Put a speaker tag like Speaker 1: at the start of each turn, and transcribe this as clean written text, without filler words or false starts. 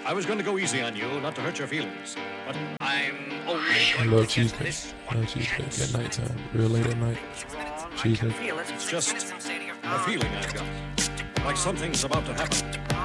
Speaker 1: I was going to go easy on you, not to hurt your feelings, but I'm only
Speaker 2: I
Speaker 1: going
Speaker 2: love
Speaker 1: to get
Speaker 2: cheesecake.
Speaker 1: this
Speaker 2: I love cheesecake at nighttime, real late at night. Cheesecake.
Speaker 1: It's just a feeling I've got, like something's about to happen.